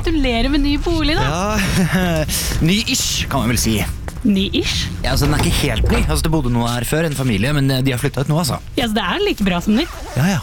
gratulerer med ny bolig da. Ja, ny-ish kan man vel si. Ny-ish? Ja, altså den ikke helt ny. Altså det bodde noe her før, en familie, men de har flyttet ut nå altså. Ja, så det like bra som nytt. Ja, ja.